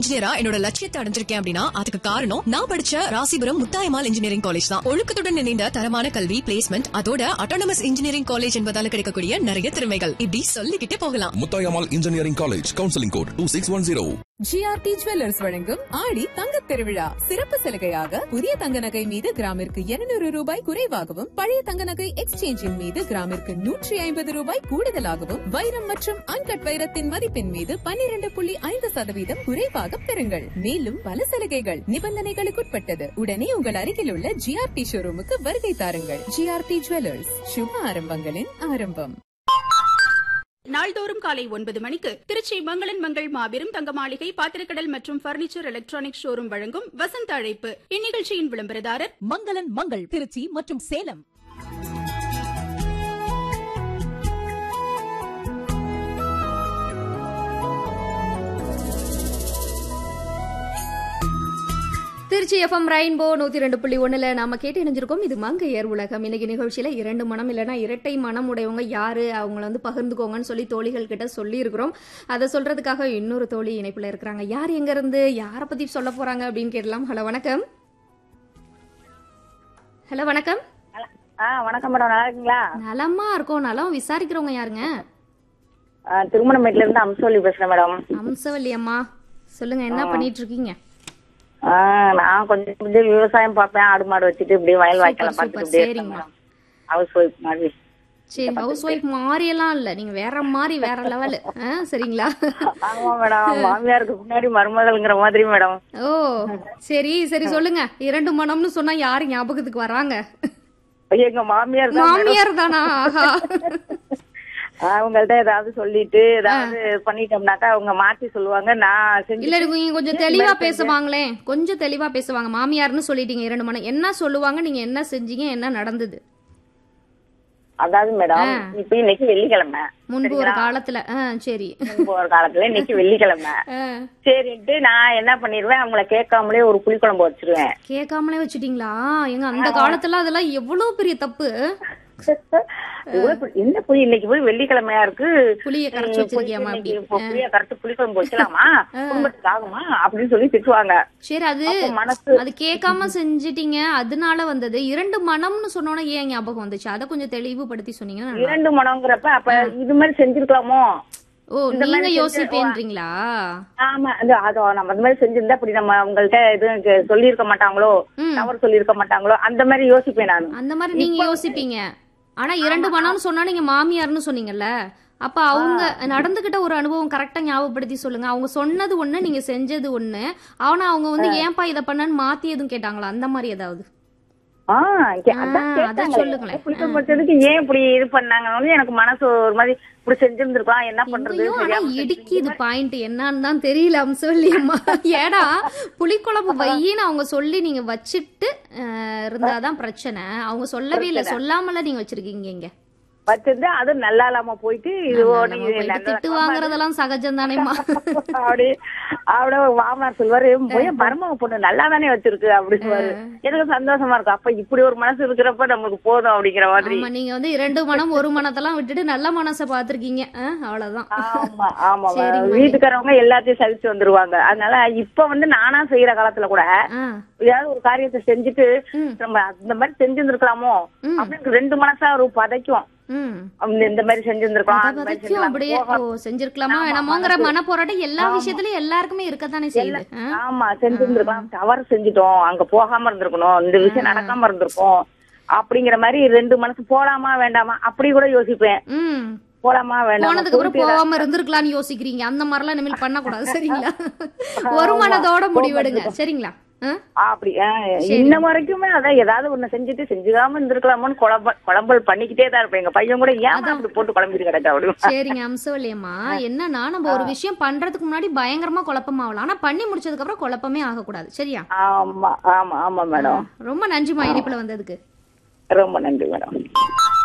இன்ஜினியரா என்னோட லட்சியத்தை அடைஞ்சிருக்கேன் அப்படின்னா அதுக்கு காரணம் நான் படிச்ச ராசிபுரம் முத்தாயம்மாள் இன்ஜினியரிங் காலேஜ் தான். ஒழுக்கத்துடன் இணைந்த தரமான கல்வி, பிளேஸ்மெண்ட், அதோட அட்டானமஸ் இன்ஜினியரிங் காலேஜ் என்பதால கிடைக்கக்கூடிய நிறைய திறமைகள் இப்படி சொல்லிக்கிட்டே போகலாம். Muthayammal engineering college, counselling code 2610. GRT jewellers வழங்கும் ஆடி தங்கத் திருவிழா சிறப்பு சலுகையாக புதிய தங்க நகை மீது கிராமிற்கு 200 ரூபாய் குறைவாகவும், பழைய தங்க நகை எக்ஸ்சேஞ்சின் மீது கிராமிற்கு 150 ரூபாய் கூடுதலாகவும், வைரம் மற்றும் அன்கட் வைரத்தின் மதிப்பின் மீது 12.5% குறைவாக பெறுங்கள். மேலும் பல சலுகைகள் நிபந்தனைகளுக்குட்பட்டது. உடனே உங்கள் அருகில் உள்ள ஜிஆர்டி ஷோரூமுக்கு வருகை தாருங்கள். ஜிஆர்டி ஜுவல்லர்ஸ், சுப ஆரம்பங்களின் ஆரம்பம். நாள்தோறும் காலை 9 மணிக்கு திருச்சி மங்களன் மங்கள் மாபெரும் தங்க மாளிகை, பாத்திரக்கடல் மற்றும் பர்னிச்சர் எலக்ட்ரானிக் ஷோரூம் வழங்கும் வசந்த அழைப்பு. இந்நிகழ்ச்சியின் விளம்பரதாரர் மங்களன் மங்கள், திருச்சி மற்றும் சேலம். திருச்சி எஃப்எம் ரெயின்போ 102.1 நாம கேட்டு இணைஞ்சிருக்கோம். இது மங்கையர் உலகம். இன்னைக்கு நிகழ்ச்சியில 2 மனம் இல்லைன்னா இரட்டை மனம் உடையவங்க யாரு, அவங்கள வந்து பகிர்ந்துக்கோங்கன்னு சொல்லி தோழிகள் கிட்ட சொல்லி இருக்கிறோம். அதை சொல்றதுக்காக இன்னொரு தோழி இணைப்புல இருக்கிறாங்க. யார் எங்க இருந்து யாரை பத்தி சொல்ல போறாங்க அப்படின்னு கேட்கலாம். ஹலோ வணக்கம். ஹலோ வணக்கம். வணக்கம் மேடம், நல்லா இருக்கீங்களா? நலமா இருக்கோம். நலம் விசாரிக்கிறவங்க யாருங்க? திருமணமேட்ல இருந்து அம்சவல்லி பேசுறேன் மேடம். அம்சவல்லி அம்மா, சொல்லுங்க என்ன பண்ணிட்டு இருக்கீங்க? நான் கொஞ்சம் விவசாயம் பார்ப்பேன், ஆடு மாடு வச்சுட்டு இப்படி வயல் வாய்க்கால பார்த்துட்டு ஹவுஸ் ஒய்ஃப் மாதிரி. சரி, ஹவுஸ் ஒய்ஃப் மாறி எல்லாம் இல்ல, நீங்க வேற மாதிரி வேற லெவல். சரிங்களா? ஆமா மேடம், மாமியாருக்கு முன்னாடி மருமகள்ங்கிற மாதிரி மேடம். ஓ சரி சரி, சொல்லுங்க. 2 மனம்னு சொன்னா யாரு ஞாபகத்துக்கு வராங்க? எங்க மாமியார். மாமியார் தானா? ஆஹா. அவங்கள்ட்ட ஏதாவது சொல்லிட்டு ஏதாவது பண்ணிட்டோம்னாக்கா அவங்க மாத்தி சொல்லுவாங்க. நான் இல்ல, நீங்க கொஞ்சம் தெளிவா பேசுவாங்களே, கொஞ்சம் தெளிவா பேசுவாங்க. மாமியார்னு சொல்லிட்டீங்க 2 மணி, என்ன சொல்லுவாங்க? நீங்க என்ன செஞ்சீங்க, என்ன நடந்தது? அதாவது மேடம், இப்ப இன்னைக்கு வெள்ளிக்கிழமை, முன்பு ஒரு காலத்துல சரி, முன்பு ஒரு காலத்துல இன்னைக்கு வெள்ளிக்கிழமை சரின்ட்டு நான் என்ன பண்ணிடுவேன், அவங்கள கேட்காமலே ஒரு புளிக்குழம்பு வச்சிருவேன். கேட்காமலே வச்சுட்டீங்களா? எங்க அந்த காலத்துல அதெல்லாம் எவ்வளவு பெரிய தப்பு. என்ன புளி இன்னைக்கு போய் வெள்ளிக்கிழமையா இருக்கு, புளிய கரைச்சு வச்சிருக்கியாமா? புளிய கரைச்சு புளிக்குழம்பு வச்சலாமா, குடும்பத்துக்கு ஆகுமா அப்படின்னு சொல்லி திட்டுவாங்க. சரி, அது கேட்காம செஞ்சிட்டீங்க, அதனால வந்தது. 2 மனம்னு சொன்னோன்னா ஏன் ஞாபகம் வந்துச்சு? அதை கொஞ்சம் தெளிவுபடுத்தி சொன்னீங்கன்னா. 2 மனம்ங்கிறப்ப அப்ப இது மாதிரி செஞ்சிருக்கலாமோ? ஓ, நீங்க யோசிப்பேன்றீங்களா? ஆமா, அதோ நம்ம அந்த மாதிரி செஞ்சிருந்தா அப்படி நம்ம அவங்கள்ட்ட எதுவும் சொல்லியிருக்க மாட்டாங்களோ, தவறு சொல்லியிருக்க மாட்டாங்களோ, அந்த மாதிரி யோசிப்பேன் நான். அந்த மாதிரி நீங்க யோசிப்பீங்க. ஆனா 2 மனம்னு சொன்னா நீங்க மாமியார்னு சொன்னீங்கல்ல, அப்ப அவங்க நடந்துகிட்ட ஒரு அனுபவம் கரெக்டா ஞாபகப்படுத்தி சொல்லுங்க. அவங்க சொன்னது ஒண்ணு, நீங்க செஞ்சது ஒண்ணு. ஆனா அவங்க வந்து ஏன்பா இத பண்ணன்னு மாத்தி எதுவும் கேட்டாங்களா? அந்த மாதிரி ஏதாவது? புளிக்குழம்பு ஏன் இப்படி இது பண்ணாங்க, எனக்கு மனசு ஒரு மாதிரி இப்படி செஞ்சிருந்திருக்கலாம், என்ன பண்றது? இடிக்குது பாயிண்ட் என்னன்னு தான் தெரியல அம்சவல்லியம்மா. ஏடா புளிக்குழம்பு வையின்னு அவங்க சொல்லி நீங்க வச்சுட்டு இருந்தாதான் பிரச்சனை. அவங்க சொல்லவே இல்ல, சொல்லாமல நீங்க வச்சிருக்கீங்க இங்க வச்சிருந்தா அது நல்லா இல்லாம போயிட்டு திட்டு வாங்குறதெல்லாம் சகஜம் தானேமா. அப்படி மாமனார் சொல்வாரு, மருமக பொண்ணு நல்லா தானே வச்சிருக்கு அப்படின்னு. எனக்கு சந்தோஷமா இருக்கும், அப்ப இப்படி ஒரு மனசு இருக்கிறப்ப நமக்கு போதும் அப்படிங்கிற மாதிரி. நீங்க வந்து 2 மனம் 1 மனத்தெல்லாம் விட்டுட்டு நல்ல மனசை பாத்துருக்கீங்க, அவ்வளவுதான். ஆமா ஆமா, வீட்டுக்காரவங்க எல்லாத்தையும் சகிச்சு வந்துருவாங்க. அதனால இப்ப வந்து நானா செய்யற காலத்துல கூட ஏதாவது ஒரு காரியத்தை செஞ்சுட்டு நம்ம அந்த மாதிரி செஞ்சிருந்திருக்கலாமோ அப்படின்னு 2 மனசா ஒரு பதைக்கும். இந்த மாதிரி செஞ்சிருக்கலாமா வேணாமோங்கிற மன போராட்டம் எல்லா விஷயத்திலயும் எல்லாருக்குமே இருக்கத்தானே செய்யுது. ஆமா, செஞ்சிருந்திருக்கலாம், தவறு செஞ்சுட்டோம், அங்க போகாம இருந்திருக்கணும், இந்த விஷயம் நடக்காம இருந்திருக்கும் அப்படிங்கிற மாதிரி 2 மனசு போலாமா வேண்டாமா அப்படி கூட யோசிப்பேன். போலாமா வேண்டாம், போனதுக்கு அப்புறம் போகாம இருந்திருக்கலாம்னு யோசிக்கிறீங்க. அந்த மாதிரி எல்லாம் இனிமேல் பண்ண கூடாது, சரிங்களா? ஒரு மனதோட முடிவெடுங்க, சரிங்களா? அப்படி இன்ன வரைக்குமே அதான் ஏதாவது ஒண்ணு செஞ்சுட்டு செஞ்சுக்காம இருந்திருக்கலாமோன்னு குழம்பல் பண்ணிக்கிட்டே தான் இருப்பேன். எங்க பையன் கூட ஏன் அப்படி போட்டு குழம்பிட்டு கிடக்க அப்படி. சரிங்க அம்சவல்லியம்மா, என்னன்னா நம்ம ஒரு விஷயம் பண்றதுக்கு முன்னாடி பயங்கரமா குழப்பமாகலாம், ஆனா பண்ணி முடிச்சதுக்கு அப்புறம் குழப்பமே ஆகக்கூடாது, சரியா? ஆமா ஆமா ஆமா மேடம், ரொம்ப நன்றிமா இனிப்புல வந்ததுக்கு. ரொம்ப நன்றி மேடம்.